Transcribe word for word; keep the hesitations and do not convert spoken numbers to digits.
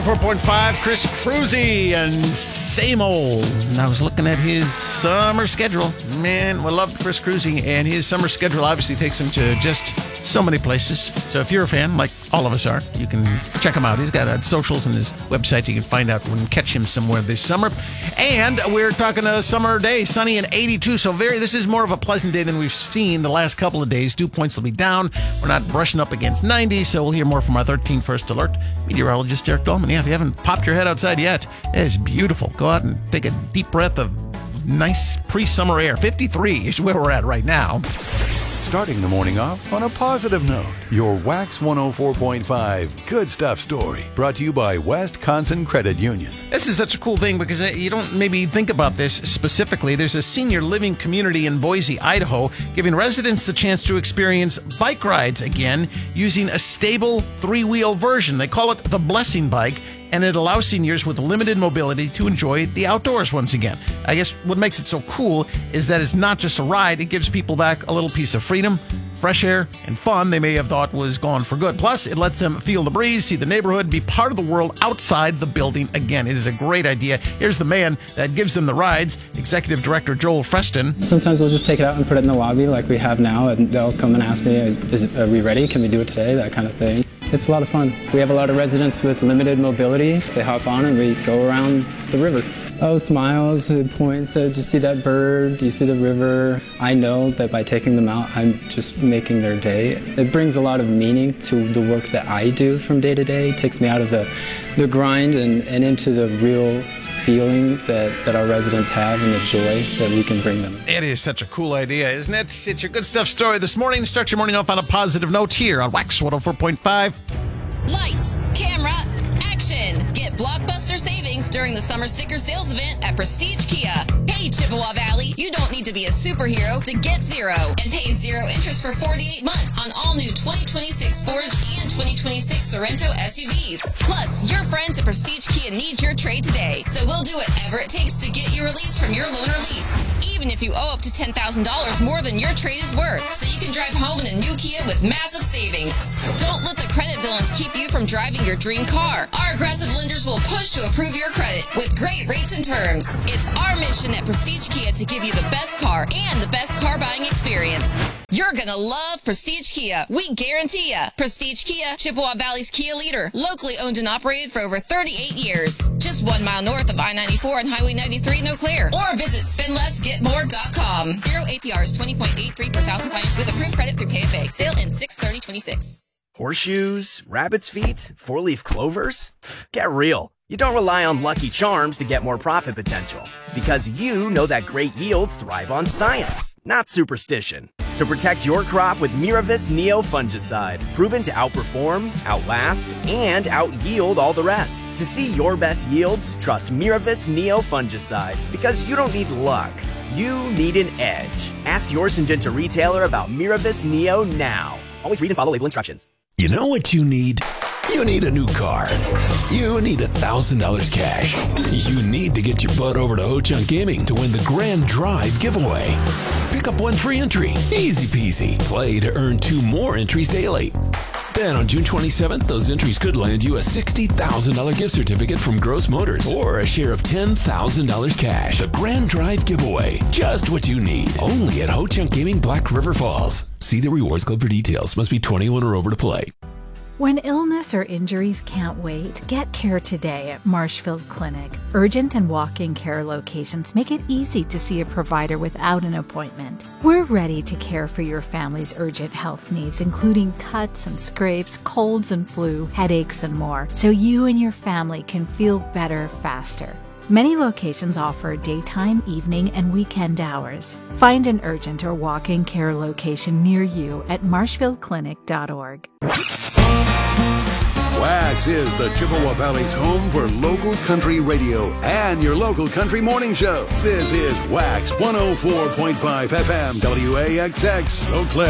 four point five, Chris Cruzy and Same Old. And I was looking at his summer schedule. Man, we love Chris Cruzy, and his summer schedule obviously takes him to just so many places. So if you're a fan, like all of us are, you can check him out. He's got uh, socials and his website. You can find out when catch him somewhere this summer. And we're talking a summer day, sunny and eighty-two. So very, this is more of a pleasant day than we've seen the last couple of days. Dew points will be down. We're not brushing up against ninety, so we'll hear more from our thirteen First Alert meteorologist Derek Dolman. Yeah, if you haven't popped your head outside yet, it's beautiful. Go out and take a deep breath of nice pre-summer air. fifty-three is where we're at right now. Starting the morning off on a positive note. Your Wax one oh four point five Good Stuff story, brought to you by Wisconsin Credit Union. This is such a cool thing because you don't maybe think about this specifically. There's a senior living community in Boise, Idaho, giving residents the chance to experience bike rides again using a stable three-wheel version. They call it the Blessing Bike, and it allows seniors with limited mobility to enjoy the outdoors once again. I guess what makes it so cool is that it's not just a ride. It gives people back a little piece of freedom, fresh air, and fun they may have thought was gone for good. Plus, it lets them feel the breeze, see the neighborhood, be part of the world outside the building again. It is a great idea. Here's the man that gives them the rides, Executive Director Joel Freston. Sometimes we'll just take it out and put it in the lobby like we have now, and they'll come and ask me, is it, are we ready? Can we do it today? That kind of thing. It's a lot of fun. We have a lot of residents with limited mobility. They hop on and we go around the river. Oh, smiles, it points, uh, do you see that bird? Do you see the river? I know that by taking them out, I'm just making their day. It brings a lot of meaning to the work that I do from day to day. It takes me out of the, the grind and, and into the real feeling that, that our residents have and the joy that we can bring them. It is such a cool idea, isn't it? It's your Good Stuff story this morning. Start your morning off on a positive note here on Wax one oh four point five. Lights, camera, action. Get blockbuster savings during the summer sticker sales event at Prestige Kia. Hey, Chippewa Valley, you don't need to be a superhero to get zero and pay zero interest for forty-eight months on all new twenty twenty-six Forge and twenty twenty-six Sorento S U Vs. Plus, your friends at Prestige Kia need your trade today, so we'll do whatever it takes to get you released from your loan or lease, even if you owe up to ten thousand dollars more than your trade is worth, so you can drive home in a new Kia with massive savings. Don't let the credit villains keep you from driving your dream car. Our aggressive lenders will push to approve your credit with great rates and terms. It's our mission at Prestige Kia to give you the best car and the best car buying experience. You're gonna love Prestige Kia. We guarantee ya. Prestige Kia, Chippewa Valley's Kia leader. Locally owned and operated for over thirty-eight years. Just one mile north of I ninety-four and Highway ninety-three in Eau Claire. Or visit spend less get more dot com. Zero A P R is twenty point eight three per thousand finance with approved credit through K F A. Sale in six thirty twenty-six. Horseshoes, rabbit's feet, four-leaf clovers? Get real. You don't rely on Lucky Charms to get more profit potential, because you know that great yields thrive on science, not superstition. So protect your crop with Miravis Neo Fungicide, proven to outperform, outlast, and out-yield all the rest. To see your best yields, trust Miravis Neo Fungicide, because you don't need luck. You need an edge. Ask your Syngenta retailer about Miravis Neo now. Always read and follow label instructions. You know what you need? You need a new car. You need one thousand dollars cash. You need to get your butt over to Ho-Chunk Gaming to win the Grand Drive giveaway. Pick up one free entry. Easy peasy. Play to earn two more entries daily. Then on June twenty-seventh, those entries could land you a sixty thousand dollars gift certificate from Gross Motors or a share of ten thousand dollars cash. The Grand Drive giveaway. Just what you need. Only at Ho-Chunk Gaming, Black River Falls. See the Rewards Club for details. Must be twenty-one or over to play. When illness or injuries can't wait, get care today at Marshfield Clinic. Urgent and walk-in care locations make it easy to see a provider without an appointment. We're ready to care for your family's urgent health needs, including cuts and scrapes, colds and flu, headaches, and more, so you and your family can feel better faster. Many locations offer daytime, evening, and weekend hours. Find an urgent or walk-in care location near you at marshfield clinic dot org. Wax is the Chippewa Valley's home for local country radio and your local country morning show. This is Wax one oh four point five F M W A X X Eau Claire.